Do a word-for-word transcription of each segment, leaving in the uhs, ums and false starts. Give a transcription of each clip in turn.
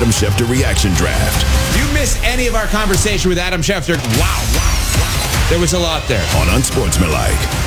Adam Schefter Reaction Draft. If you miss any of our conversation with Adam Schefter, wow, wow, wow. There was a lot there. On Unsportsmanlike.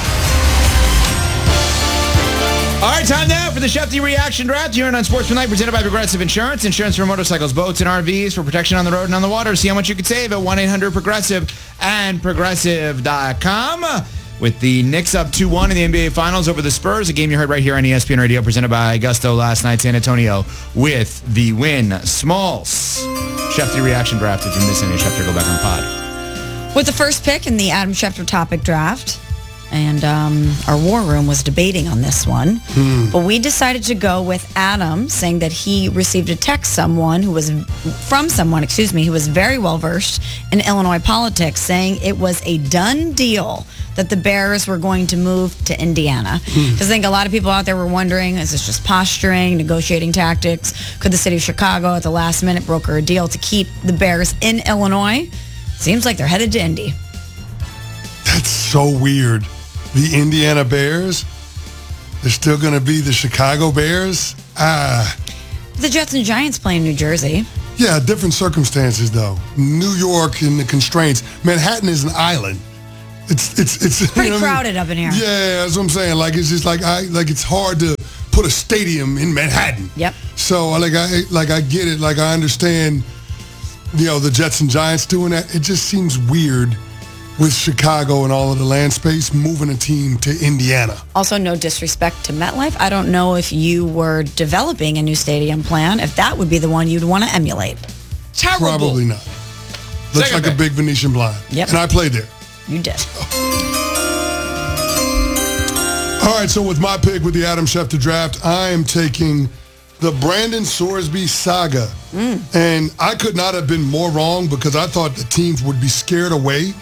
All right, time now for the Schefter Reaction Draft here on Unsportsmanlike, presented by Progressive Insurance. Insurance for motorcycles, boats, and R Vs for protection on the road and on the water. See how much you could save at one eight hundred progressive and progressive dot com. With the Knicks up two one in the N B A Finals over the Spurs, a game you heard right here on E S P N Radio, presented by Gusto last night. San Antonio with the win. Smalls. Schefter Reaction Draft. If you miss any Schefter, go back on pod. With the first pick in the Adam Schefter topic draft, and um, our war room was debating on this one, hmm. but we decided to go with Adam, saying that he received a text someone who was from someone, excuse me, who was very well versed in Illinois politics, saying it was a done deal that the Bears were going to move to Indiana. Because hmm. I think a lot of people out there were wondering, is this just posturing, negotiating tactics? Could the city of Chicago at the last minute broker a deal to keep the Bears in Illinois? Seems like they're headed to Indy. That's so weird. The Indiana Bears, they're still going to be the Chicago Bears? Ah. The Jets and Giants play in New Jersey. Yeah, different circumstances, though. New York and the constraints. Manhattan is an island. It's it's it's pretty you know crowded I mean? up in here. Yeah, that's what I'm saying. Like, it's just like I like it's hard to put a stadium in Manhattan. Yep. So like I like I get it. Like I understand, you know, the Jets and Giants doing that. It just seems weird with Chicago and all of the land space, moving a team to Indiana. Also, no disrespect to MetLife. I don't know if you were developing a new stadium plan, if that would be the one you'd want to emulate. Terrible. Probably not. Looks Second like pick. a big Venetian blind. Yep. And I played there. You did. All right, so with my pick with the Adam Schefter draft, I am taking the Brandon Sorsby saga. Mm. And I could not have been more wrong, because I thought the teams would be scared away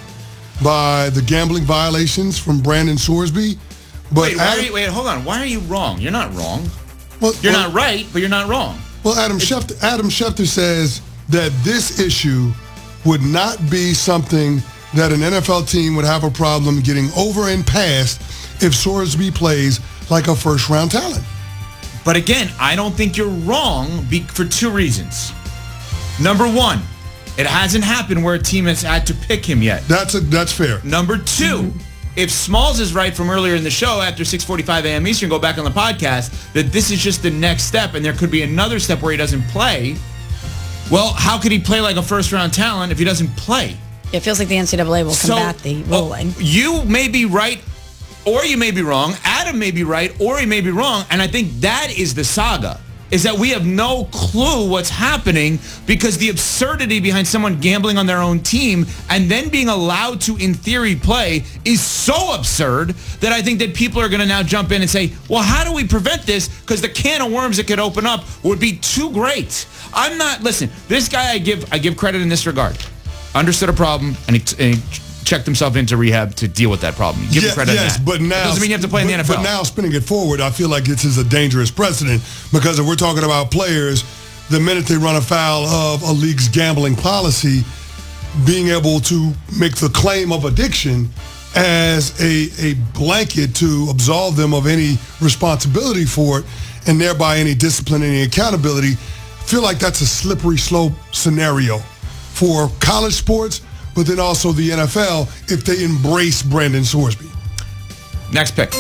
by the gambling violations from Brandon Sorsby. But wait, why Adam, are you, wait, hold on. Why are you wrong? You're not wrong. Well, you're well, not right, but you're not wrong. Well, Adam Schefter, Adam Schefter says that this issue would not be something that an N F L team would have a problem getting over and past if Sorsby plays like a first-round talent. But again, I don't think you're wrong be- for two reasons. Number one, it hasn't happened where a team has had to pick him yet. That's a, that's fair. Number two, mm-hmm. if Smalls is right from earlier in the show after six forty-five a.m. Eastern, go back on the podcast, that this is just the next step and there could be another step where he doesn't play. Well, how could he play like a first-round talent if he doesn't play? It feels like the N C double A will combat so, the ruling. Well, you may be right or you may be wrong. Adam may be right or he may be wrong. And I think that is the saga, is that we have no clue what's happening, because the absurdity behind someone gambling on their own team and then being allowed to, in theory, play is so absurd that I think that people are going to now jump in and say, well, how do we prevent this? Because the can of worms it could open up would be too great. I'm not, listen, this guy I give I give credit in this regard. Understood a problem and he, and he checked himself into rehab to deal with that problem. You give yeah, him credit yes, on that. but now, it doesn't mean you have to play but, in the N F L. But now, spinning it forward, I feel like this is a dangerous precedent, because if we're talking about players, the minute they run afoul of a league's gambling policy, being able to make the claim of addiction as a, a blanket to absolve them of any responsibility for it, and thereby any discipline, any accountability, I feel like that's a slippery slope scenario for college sports, but then also the N F L if they embrace Brandon Sorsby. Next pick.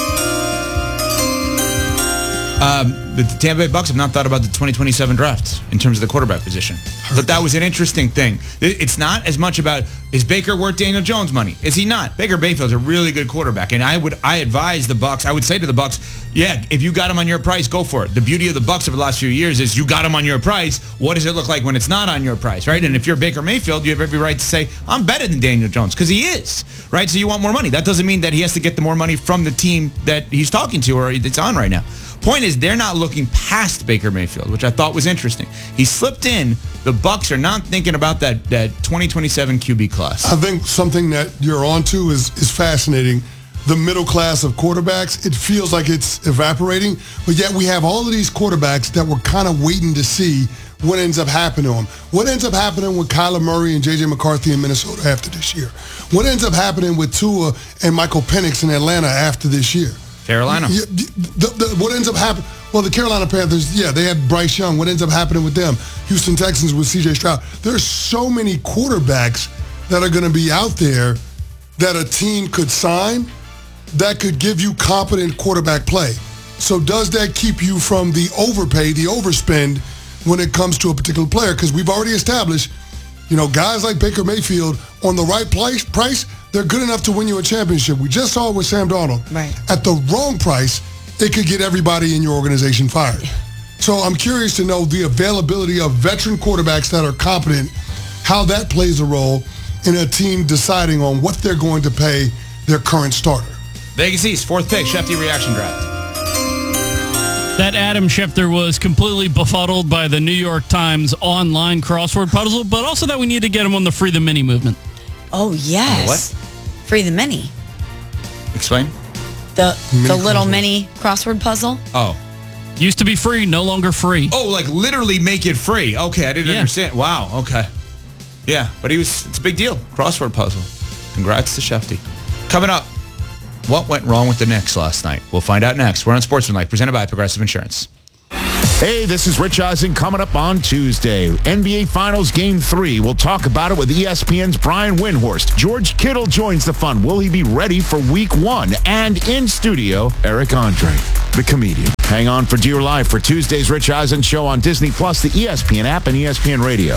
Um, the Tampa Bay Bucks have not thought about the twenty twenty-seven draft in terms of the quarterback position. But that was an interesting thing. It's not as much about, is Baker worth Daniel Jones money? Is he not? Baker Mayfield's a really good quarterback, and I would I advise the Bucks. I would say to the Bucks, yeah, if you got him on your price, go for it. The beauty of the Bucks over the last few years is you got him on your price. What does it look like when it's not on your price, right? And if you're Baker Mayfield, you have every right to say, I'm better than Daniel Jones, because he is, right? So you want more money. That doesn't mean that he has to get the more money from the team that he's talking to or it's on right now. Point is, they're not looking past Baker Mayfield, which I thought was interesting. He slipped in. The Bucks are not thinking about that that twenty twenty-seven Q B class. I think something that you're onto is is fascinating. The middle class of quarterbacks, it feels like it's evaporating, but yet we have all of these quarterbacks that we're kind of waiting to see what ends up happening to them. What ends up happening with Kyler Murray and J J McCarthy in Minnesota after this year? What ends up happening with Tua and Michael Penix in Atlanta after this year? Carolina. Yeah, the, the, what ends up happening? Well, the Carolina Panthers, yeah, they had Bryce Young. What ends up happening with them? Houston Texans with C J Stroud. There's so many quarterbacks that are going to be out there that a team could sign that could give you competent quarterback play. So does that keep you from the overpay, the overspend when it comes to a particular player? Because we've already established, you know, guys like Baker Mayfield on the right price, price, they're good enough to win you a championship. We just saw it with Sam Darnold. Right. At the wrong price, it could get everybody in your organization fired. So I'm curious to know the availability of veteran quarterbacks that are competent, how that plays a role in a team deciding on what they're going to pay their current starter. Vegas East, fourth pick, Shefty reaction draft. That Adam Schefter was completely befuddled by the New York Times online crossword puzzle, but also that we need to get him on the Free the Mini movement. Oh, yes. What? Free the Mini. Explain. The Mini the little crossword. mini crossword puzzle. Oh. Used to be free, no longer free. Oh, like literally make it free. Okay, I didn't Yeah. understand. Wow, okay. Yeah, but he was, it's a big deal. Crossword puzzle. Congrats to Shefty. Coming up, what went wrong with the Knicks last night? We'll find out next. We're on Sportsmanlike, presented by Progressive Insurance. Hey, this is Rich Eisen coming up on Tuesday. N B A Finals Game three. We'll talk about it with E S P N's Brian Windhorst. George Kittle joins the fun. Will he be ready for week one? And in studio, Eric Andre, the comedian. Hang on for Dear Life for Tuesday's Rich Eisen Show on Disney Plus, the E S P N app, and E S P N Radio.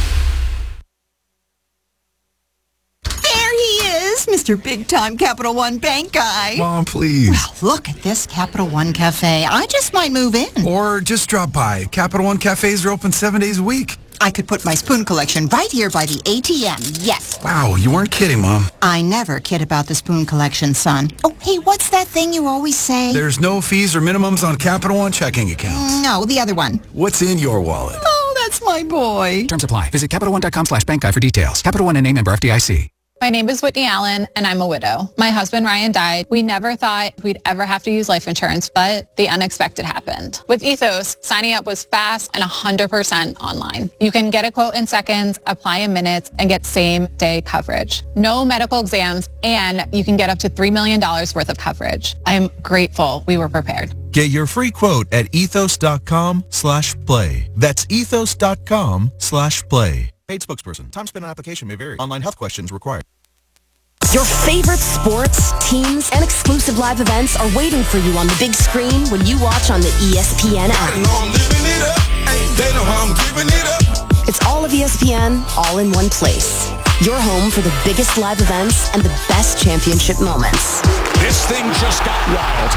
There he is, Mister Big Time Capital One Bank guy. Mom, please. Well, look at this Capital One Cafe. I just might move in. Or just drop by. Capital One cafes are open seven days a week. I could put my spoon collection right here by the A T M. Yes. Wow, you weren't kidding, Mom. I never kid about the spoon collection, son. Oh, hey, what's that thing you always say? There's no fees or minimums on Capital One checking accounts. No, the other one. What's in your wallet? Oh, that's my boy. Terms apply. Visit CapitalOne.com slash bank guide for details. Capital One and name member F D I C. My name is Whitney Allen, and I'm a widow. My husband, Ryan, died. We never thought we'd ever have to use life insurance, but the unexpected happened. With Ethos, signing up was fast and one hundred percent online. You can get a quote in seconds, apply in minutes, and get same-day coverage. No medical exams, and you can get up to three million dollars worth of coverage. I'm grateful we were prepared. Get your free quote at ethos.com slash play. That's ethos.com slash play. Paid spokesperson. Time spent on application may vary. Online health questions required. Your favorite sports, teams, and exclusive live events are waiting for you on the big screen when you watch on the E S P N app. They know how I'm giving it up. It's all of E S P N, all in one place. Your home for the biggest live events and the best championship moments. This thing just got wild.